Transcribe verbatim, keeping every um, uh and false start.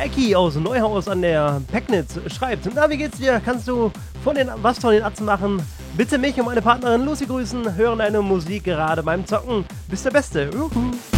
Maiki aus Neuhaus an der Pegnitz schreibt: Na, wie geht's dir? Kannst du von den, was von den Atzen machen? Bitte mich und meine Partnerin Lucy grüßen. Hören deine Musik gerade beim Zocken. Bist der Beste. Juhu.